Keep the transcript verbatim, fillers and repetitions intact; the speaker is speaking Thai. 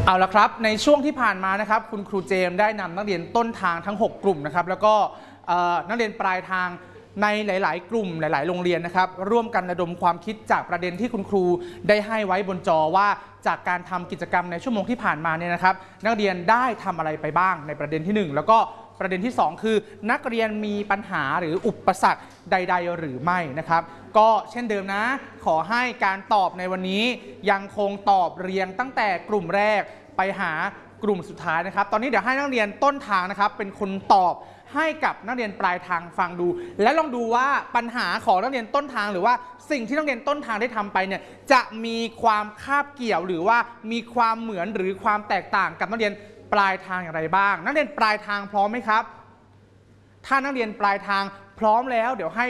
เอาละครับในช่วงที่ผ่านมานะครับคุณครูเจมได้นำนักเรียนต้นทางทั้งหกกลุ่มนะครับแล้วก็นักเรียนปลายทางในหลายๆกลุ่มหลายๆโรงเรียนนะครับร่วมกันระดมความคิดจากประเด็นที่คุณครูได้ให้ไว้บนจอว่าจากการทำกิจกรรมในชั่วโมงที่ผ่านมาเนี่ยนะครับนักเรียนได้ทำอะไรไปบ้างในประเด็นที่หนึ่งแล้วก็ประเด็นที่สองคือนักเรียนมีปัญหาหรืออุปสรรคใดๆหรือไม่นะครับก็เช่นเดิมนะขอให้การตอบในวันนี้ยังคงตอบเรียงตั้งแต่กลุ่มแรกไปหากลุ่มสุดท้ายนะครับตอนนี้เดี๋ยวให้นักเรียนต้นทางนะครับเป็นคนตอบให้กับนักเรียนปลายทางฟังดูและลองดูว่าปัญหาของนักเรียนต้นทางหรือว่าสิ่งที่นักเรียนต้นทางได้ทำไปเนี่ยจะมีความคาบเกี่ยวหรือว่ามีความเหมือนหรือความแตกต่างกับนักเรียนปลายทางอย่างไรบ้างนักเรียนปลายทางพร้อมไหมครับถ้านักเรียนปลายทางพร้อมแล้วเดี๋ยวให้